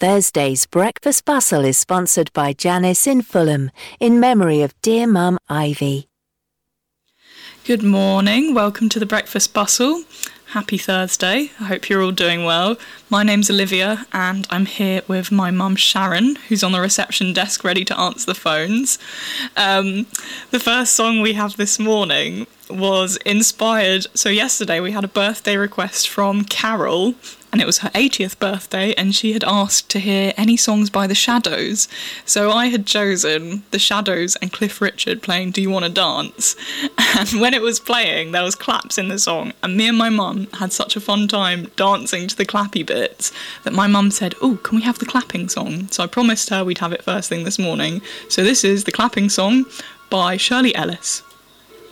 Thursday's Breakfast Bustle is sponsored by Janice in Fulham, in memory of dear Mum Ivy. Good morning, welcome to the Breakfast Bustle. Happy Thursday, I hope you're all doing well. My name's Olivia and I'm here with my mum Sharon, who's on the reception desk ready to answer the phones. The first song we have this morning was inspired, so yesterday we had a birthday request from Carol, and it was her 80th birthday, and she had asked to hear any songs by The Shadows. So I had chosen The Shadows and Cliff Richard playing Do You Wanna Dance? And when it was playing, there was claps in the song, and me and my mum had such a fun time dancing to the clappy bits that my mum said, "Oh, can we have the clapping song?" So I promised her we'd have it first thing this morning. So this is the clapping song by Shirley Ellis.